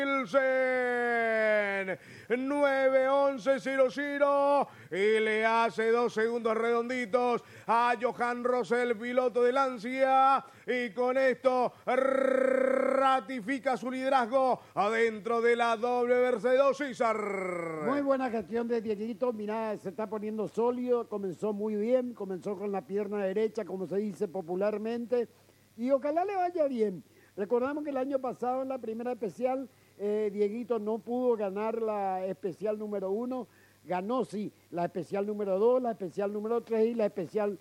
Pilsen 9-11-0-0 y le hace 2 segundos redonditos a Johan Rosell, piloto de Lancia, y con esto ratifica su liderazgo adentro de la doble Mercedes, César. Muy buena gestión de Dieguito, mirá, se está poniendo sólido, comenzó muy bien, comenzó con la pierna derecha, como se dice popularmente, y ojalá le vaya bien. Recordamos que el año pasado en la primera especial, Dieguito no pudo ganar la especial número 1, ganó sí la especial número 2, la especial número 3 y la especial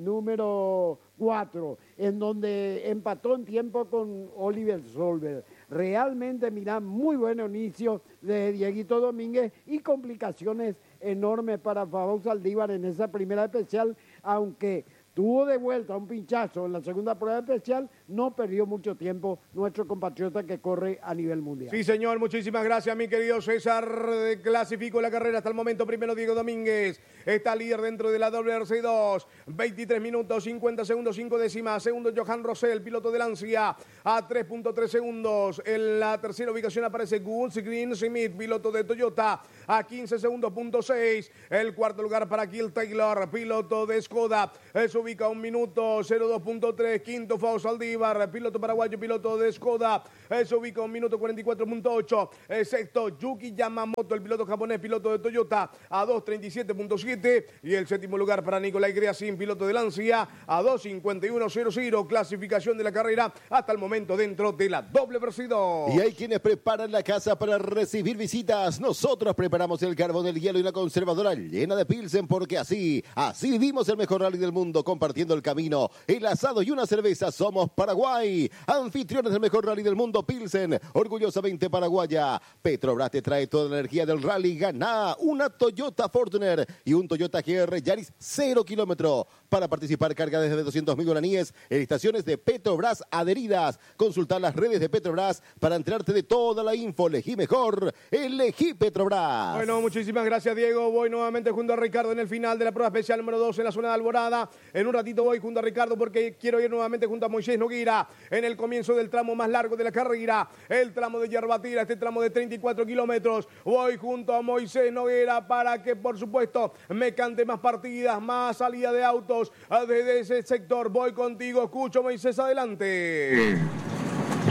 número 4, en donde empató en tiempo con Oliver Solberg. Realmente, mirá, muy buen inicio de Dieguito Domínguez y complicaciones enormes para Fausto Saldívar en esa primera especial, aunque tuvo de vuelta un pinchazo en la segunda prueba especial, no perdió mucho tiempo nuestro compatriota que corre a nivel mundial. Sí, señor, muchísimas gracias, mi querido César. Clasificó la carrera hasta el momento. Primero Diego Domínguez, está líder dentro de la doble RC2, 23 minutos, 50 segundos, 5 décimas. Segundo Johan Rosell, piloto de Lancia, a 3.3 segundos. En la tercera ubicación aparece Gus Greensmith, piloto de Toyota, a 15 segundos, .6. El cuarto lugar para Kill Taylor, piloto de Skoda, se ubica 1 minuto, 02.3. Quinto Fausto Saldívar, piloto paraguayo, piloto de Skoda, se ubica 1 minuto 44.8. Sexto Yuki Yamamoto, el piloto japonés, piloto de Toyota, a 2.37.7. Y el séptimo lugar para Nicolai Greasin, piloto de Lancia, a 2.51.00. Clasificación de la carrera hasta el momento dentro de la doble Mercedes. Y hay quienes preparan la casa para recibir visitas. Nosotros preparamos el carbón, el hielo y una conservadora llena de Pilsen, porque así vivimos el mejor rally del mundo, compartiendo el camino, el asado y una cerveza. Somos Paraguay, anfitriones del mejor rally del mundo, Pilsen, orgullosamente paraguaya. Petrobras te trae toda la energía del rally. Gana una Toyota Fortuner y un Toyota GR Yaris 0 kilómetro. Para participar, carga desde 200.000 guaraníes en estaciones de Petrobras adheridas. Consultar las redes de Petrobras para enterarte de toda la info. Elegí mejor, elegí Petrobras. Bueno, muchísimas gracias, Diego. Voy nuevamente junto a Ricardo en el final de la prueba especial número 2 en la zona de Alborada. En un ratito voy junto a Ricardo porque quiero ir nuevamente junto a Moisés Nogueira en el comienzo del tramo más largo de la carrera, el tramo de Yerbatira, este tramo de 34 kilómetros. Voy junto a Moisés Nogueira para que, por supuesto, me cante más partidas, más salida de autos desde ese sector. Voy contigo, escucho, Moisés, adelante.